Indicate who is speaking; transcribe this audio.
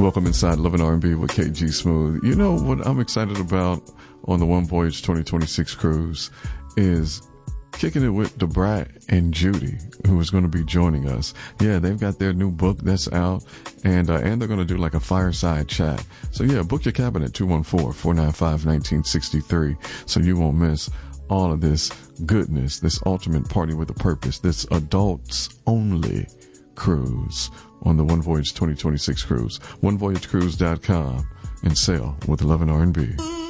Speaker 1: Welcome inside Love and R&B with KG Smooth. You know what I'm excited about on the One Voyage 2026 cruise is kicking it with Da Brat and Judy, who is going to be joining us. Yeah, they've got their new book that's out, and they're going to do like a fireside chat. So yeah, book your cabin at 214-495-1963 so you won't miss all of this goodness, this ultimate party with a purpose, this adults only cruise on the One Voyage 2026 cruise. OneVoyageCruise.com and sail with Love and R&B.